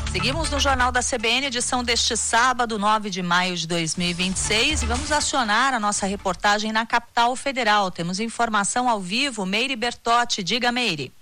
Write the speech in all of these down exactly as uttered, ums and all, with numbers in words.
Seguimos no Jornal da C B N, edição deste sábado, nove de maio de dois mil e vinte e seis, e vamos acionar a nossa reportagem na capital federal. Temos informação ao vivo, Meire Bertotti. Diga, Meire.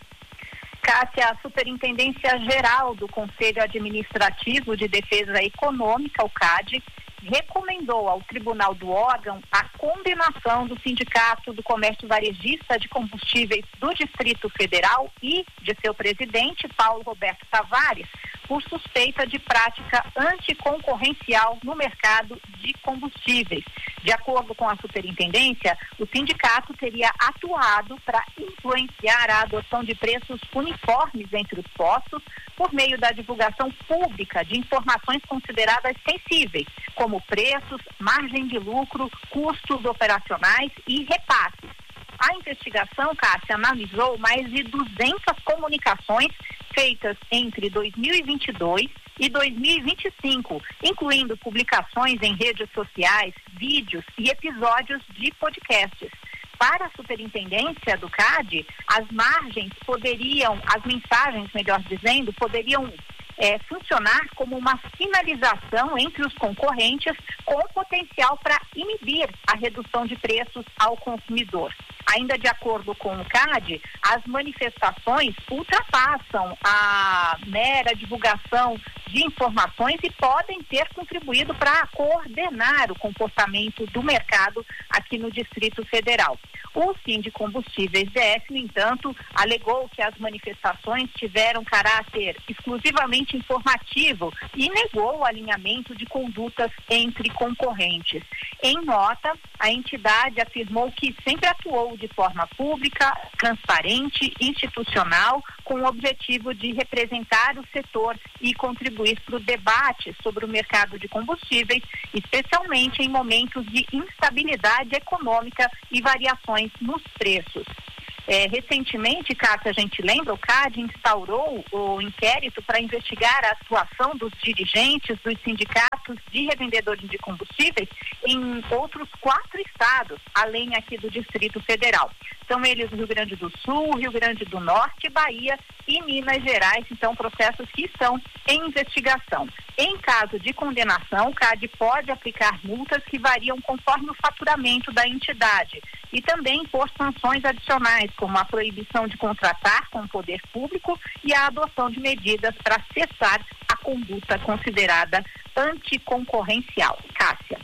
Cássia, a Superintendência Geral do Conselho Administrativo de Defesa Econômica, o C A D, recomendou ao Tribunal do órgão a condenação do Sindicato do Comércio Varejista de Combustíveis do Distrito Federal e de seu presidente, Paulo Roberto Tavares, por suspeita de prática anticoncorrencial no mercado de combustíveis. De acordo com a superintendência, o sindicato teria atuado para influenciar a adoção de preços uniformes entre os postos por meio da divulgação pública de informações consideradas sensíveis, como preços, margem de lucro, custos operacionais e repasses. A investigação, Cássia, analisou mais de duzentas comunicações feitas entre dois mil e vinte e dois e dois mil e vinte e cinco, incluindo publicações em redes sociais, vídeos e episódios de podcasts. Para a superintendência do C A D, as margens poderiam, as mensagens, melhor dizendo, poderiam é, funcionar como uma sinalização entre os concorrentes com potencial para inibir a redução de preços ao consumidor. Ainda de acordo com o C A D, as manifestações ultrapassam a mera divulgação de informações e podem ter contribuído para coordenar o comportamento do mercado aqui no Distrito Federal. O Sindicombustíveis D F, no entanto, alegou que as manifestações tiveram caráter exclusivamente informativo e negou o alinhamento de condutas entre concorrentes. Em nota, a entidade afirmou que sempre atuou de forma pública, transparente, institucional, com o objetivo de representar o setor e contribuir para o debate sobre o mercado de combustíveis, especialmente em momentos de instabilidade econômica e variações nos preços. É, recentemente, Cássia, a gente lembra, o C A D instaurou o inquérito para investigar a atuação dos dirigentes dos sindicatos de revendedores de combustíveis em outros quatro estados, além aqui do Distrito Federal. São eles o Rio Grande do Sul, Rio Grande do Norte, Bahia e Minas Gerais, então processos que estão em investigação. Em caso de condenação, o C A D pode aplicar multas que variam conforme o faturamento da entidade e também impor sanções adicionais, como a proibição de contratar com o poder público e a adoção de medidas para cessar a conduta considerada anticoncorrencial. Cássia.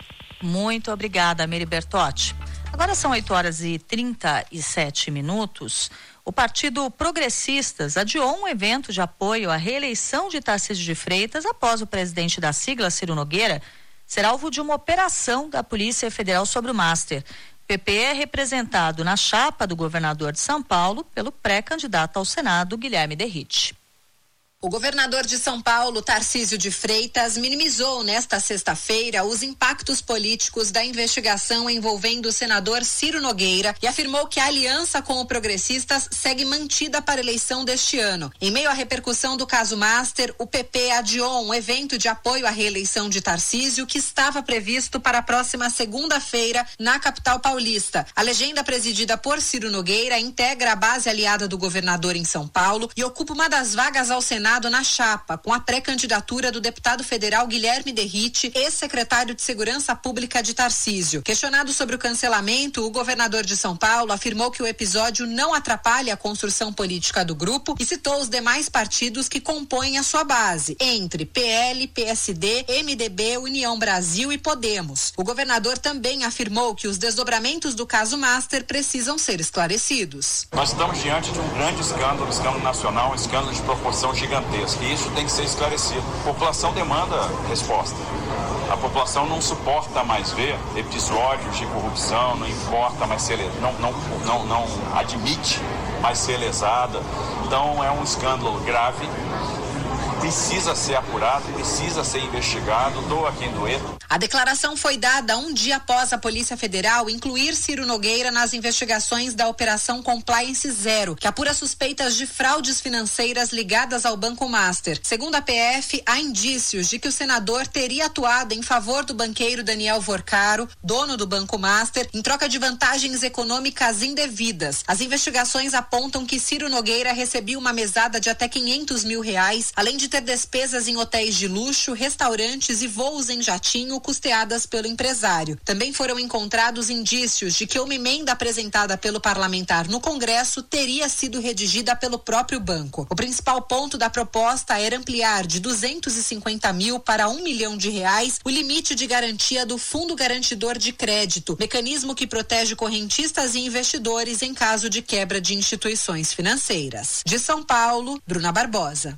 Muito obrigada, Meire Bertotti. Agora são oito horas e trinta e sete minutos. O Partido Progressistas adiou um evento de apoio à reeleição de Tarcísio de Freitas após o presidente da sigla, Ciro Nogueira, ser alvo de uma operação da Polícia Federal sobre o Master. O P P é representado na chapa do governador de São Paulo pelo pré-candidato ao Senado, Guilherme Derrite. O governador de São Paulo, Tarcísio de Freitas, minimizou nesta sexta-feira os impactos políticos da investigação envolvendo o senador Ciro Nogueira e afirmou que a aliança com o Progressistas segue mantida para a eleição deste ano. Em meio à repercussão do caso Master, o P P adiou um evento de apoio à reeleição de Tarcísio que estava previsto para a próxima segunda-feira na capital paulista. A legenda presidida por Ciro Nogueira integra a base aliada do governador em São Paulo e ocupa uma das vagas ao Senado na chapa, com a pré-candidatura do deputado federal Guilherme Derrite, ex-secretário de Segurança Pública de Tarcísio. Questionado sobre o cancelamento, o governador de São Paulo afirmou que o episódio não atrapalha a construção política do grupo e citou os demais partidos que compõem a sua base, entre P L, P S D, M D B, União Brasil e Podemos. O governador também afirmou que os desdobramentos do caso Master precisam ser esclarecidos. Nós estamos diante de um grande escândalo, um escândalo nacional, um escândalo de proporção gigantesca. E isso tem que ser esclarecido. A população demanda resposta. A população não suporta mais ver episódios de corrupção, não importa mais ser, não, não, não, não admite mais ser lesada. Então é um escândalo grave. Precisa ser apurado, precisa ser investigado, doa quem doer. A declaração foi dada um dia após a Polícia Federal incluir Ciro Nogueira nas investigações da Operação Compliance Zero, que apura suspeitas de fraudes financeiras ligadas ao Banco Master. Segundo a P F, há indícios de que o senador teria atuado em favor do banqueiro Daniel Vorcaro, dono do Banco Master, em troca de vantagens econômicas indevidas. As investigações apontam que Ciro Nogueira recebia uma mesada de até quinhentos mil reais, além de ter despesas em hotéis de luxo, restaurantes e voos em jatinho custeadas pelo empresário. Também foram encontrados indícios de que uma emenda apresentada pelo parlamentar no Congresso teria sido redigida pelo próprio banco. O principal ponto da proposta era ampliar de duzentos e cinquenta mil para um milhão de reais o limite de garantia do Fundo Garantidor de Crédito, mecanismo que protege correntistas e investidores em caso de quebra de instituições financeiras. De São Paulo, Bruna Barbosa.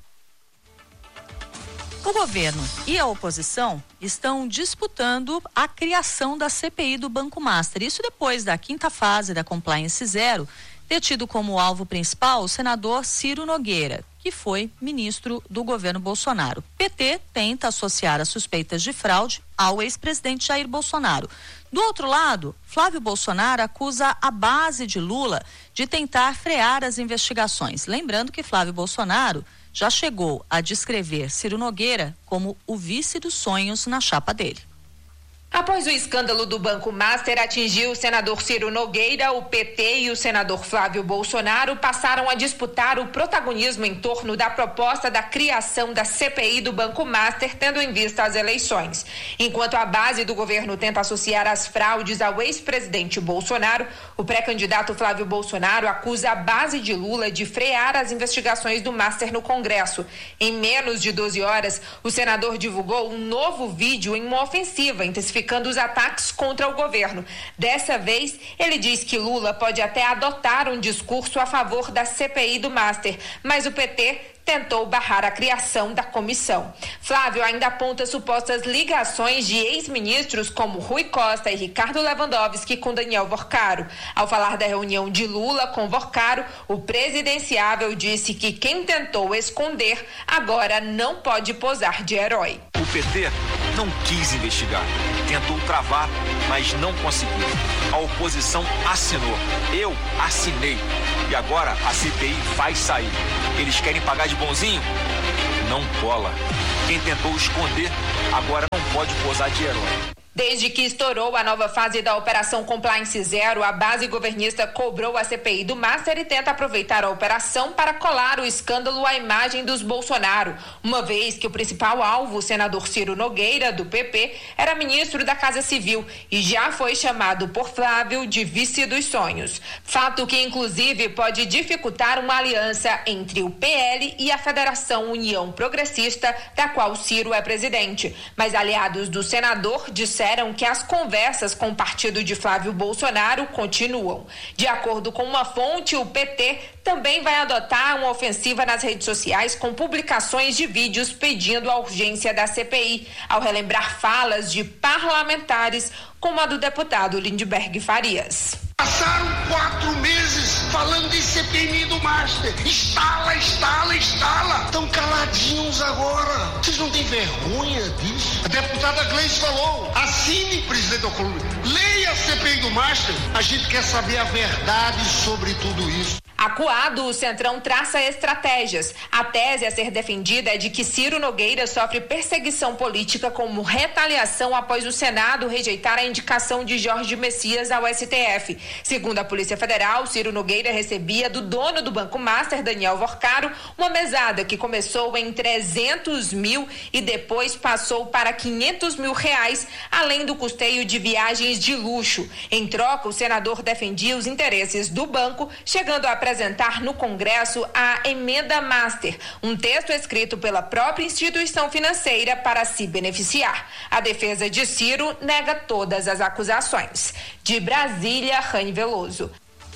O governo e a oposição estão disputando a criação da C P I do Banco Master. Isso depois da quinta fase da Compliance Zero ter tido como alvo principal o senador Ciro Nogueira, que foi ministro do governo Bolsonaro. P T tenta associar as suspeitas de fraude ao ex-presidente Jair Bolsonaro. Do outro lado, Flávio Bolsonaro acusa a base de Lula de tentar frear as investigações. Lembrando que Flávio Bolsonaro já chegou a descrever Ciro Nogueira como o vice dos sonhos na chapa dele. Após o escândalo do Banco Master atingir o senador Ciro Nogueira, o P T e o senador Flávio Bolsonaro passaram a disputar o protagonismo em torno da proposta da criação da C P I do Banco Master, tendo em vista as eleições. Enquanto a base do governo tenta associar as fraudes ao ex-presidente Bolsonaro, o pré-candidato Flávio Bolsonaro acusa a base de Lula de frear as investigações do Master no Congresso. Em menos de doze horas, o senador divulgou um novo vídeo em uma ofensiva, intensificando os ataques contra o governo. Dessa vez, ele diz que Lula pode até adotar um discurso a favor da C P I do Master, mas o P T tentou barrar a criação da comissão. Flávio ainda aponta supostas ligações de ex-ministros como Rui Costa e Ricardo Lewandowski com Daniel Vorcaro. Ao falar da reunião de Lula com Vorcaro, o presidenciável disse que quem tentou esconder agora não pode posar de herói. O P T não quis investigar, tentou travar, mas não conseguiu. A oposição assinou, eu assinei e agora a C P I vai sair. Eles querem pagar de bonzinho? Não cola. Quem tentou esconder, agora não pode posar de herói. Desde que estourou a nova fase da Operação Compliance Zero, a base governista cobrou a C P I do Master e tenta aproveitar a operação para colar o escândalo à imagem dos Bolsonaro, uma vez que o principal alvo, o senador Ciro Nogueira, do P P, era ministro da Casa Civil e já foi chamado por Flávio de vice dos sonhos. Fato que, inclusive, pode dificultar uma aliança entre o P L e a Federação União Progressista, da qual Ciro é presidente. Mas aliados do senador disseram que as conversas com o partido de Flávio Bolsonaro continuam. De acordo com uma fonte, o P T também vai adotar uma ofensiva nas redes sociais com publicações de vídeos pedindo a urgência da C P I, ao relembrar falas de parlamentares como a do deputado Lindbergh Farias. Passaram quatro meses falando de C P I do Master. Instala, instala, instala. Estão caladinhos agora. Vocês não têm vergonha disso? A deputada Gleice falou, assine, presidente Alcolumbre. Leia a C P I do Master. A gente quer saber a verdade sobre tudo isso. Acuado, o Centrão traça estratégias. A tese a ser defendida é de que Ciro Nogueira sofre perseguição política como retaliação após o Senado rejeitar a indicação de Jorge Messias ao S T F. Segundo a Polícia Federal, Ciro Nogueira recebia do dono do Banco Master, Daniel Vorcaro, uma mesada que começou em trezentos mil e depois passou para quinhentos mil reais, além do custeio de viagens de luxo. Em troca, o senador defendia os interesses do banco, chegando a apresentar no Congresso a emenda Master, um texto escrito pela própria instituição financeira para se beneficiar. A defesa de Ciro nega todas as acusações. De Brasília, Rani Veloso.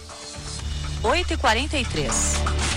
oito e quarenta e três.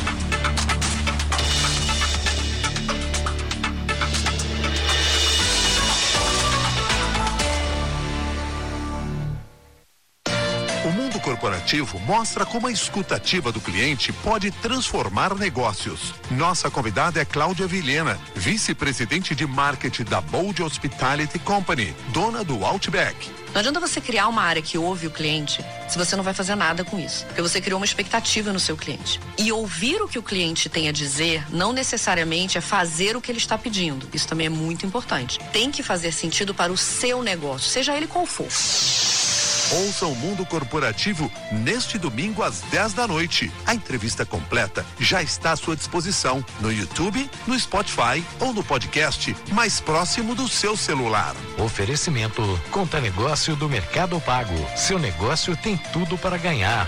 O mundo corporativo mostra como a escuta ativa do cliente pode transformar negócios. Nossa convidada é Cláudia Vilhena, vice-presidente de marketing da Bold Hospitality Company, dona do Outback. Não adianta você criar uma área que ouve o cliente se você não vai fazer nada com isso, porque você criou uma expectativa no seu cliente. E ouvir o que o cliente tem a dizer não necessariamente é fazer o que ele está pedindo. Isso também é muito importante. Tem que fazer sentido para o seu negócio, seja ele qual for. Ouça o Mundo Corporativo neste domingo às dez da noite. A entrevista completa já está à sua disposição no YouTube, no Spotify ou no podcast mais próximo do seu celular. Oferecimento Conta Negócio do Mercado Pago. Seu negócio tem tudo para ganhar.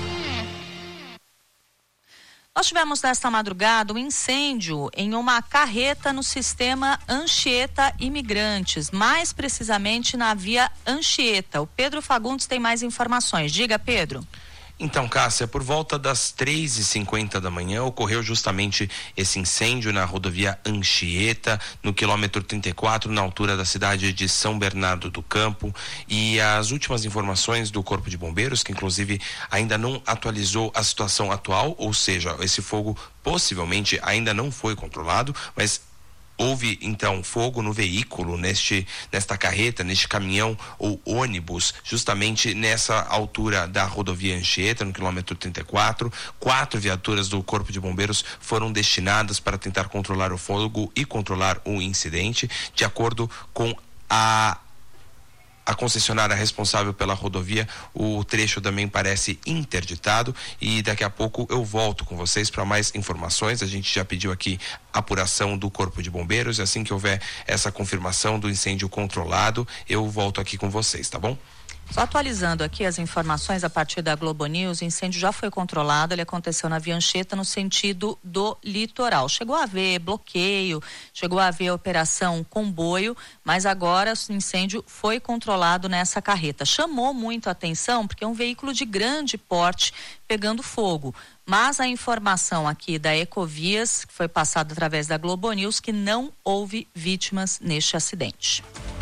Nós tivemos nesta madrugada um incêndio em uma carreta no sistema Anchieta Imigrantes, mais precisamente na via Anchieta. O Pedro Fagundes tem mais informações. Diga, Pedro. Então, Cássia, por volta das três e cinquenta da manhã ocorreu justamente esse incêndio na rodovia Anchieta, no quilômetro trinta e quatro, na altura da cidade de São Bernardo do Campo. E as últimas informações do Corpo de Bombeiros, que inclusive ainda não atualizou a situação atual, ou seja, esse fogo possivelmente ainda não foi controlado, mas houve então fogo no veículo, neste, nesta carreta, neste caminhão ou ônibus, justamente nessa altura da rodovia Anchieta, no quilômetro trinta e quatro. Quatro viaturas do Corpo de Bombeiros foram destinadas para tentar controlar o fogo e controlar o incidente, de acordo com a A concessionária responsável pela rodovia. O trecho também parece interditado e daqui a pouco eu volto com vocês para mais informações. A gente já pediu aqui apuração do Corpo de Bombeiros e assim que houver essa confirmação do incêndio controlado, eu volto aqui com vocês, tá bom? Só atualizando aqui as informações a partir da Globo News, o incêndio já foi controlado, ele aconteceu na via Anchieta no sentido do litoral. Chegou a haver bloqueio, chegou a haver operação comboio, mas agora o incêndio foi controlado nessa carreta. Chamou muito a atenção porque é um veículo de grande porte pegando fogo. Mas a informação aqui da Ecovias, que foi passada através da Globo News, que não houve vítimas neste acidente.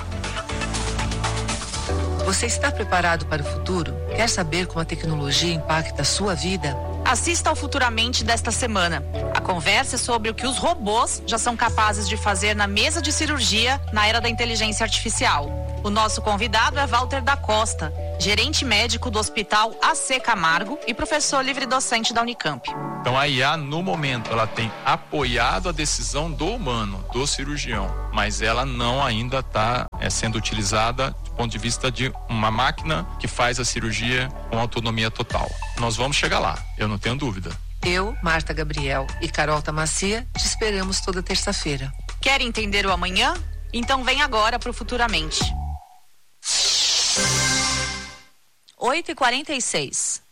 Você está preparado para o futuro? Quer saber como a tecnologia impacta a sua vida? Assista ao Futuramente desta semana. A conversa é sobre o que os robôs já são capazes de fazer na mesa de cirurgia na era da inteligência artificial. O nosso convidado é Walter da Costa, gerente médico do Hospital A C Camargo e professor livre-docente da Unicamp. Então a I A, no momento, ela tem apoiado a decisão do humano, do cirurgião, mas ela não ainda está é, sendo utilizada do ponto de vista de uma máquina que faz a cirurgia com autonomia total. Nós vamos chegar lá, eu não tenho dúvida. Eu, Marta Gabriel e Carol Tamacia te esperamos toda terça-feira. Quer entender o amanhã? Então vem agora para o Futuramente. oito e quarenta e seis.